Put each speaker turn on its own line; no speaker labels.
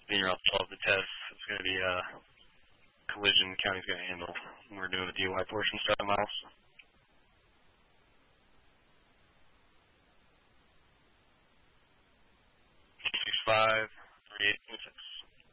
Being route 12 to test, it's going to be a collision county's going to handle. We're doing the DUI portion, 7 miles. 65, 38, 26.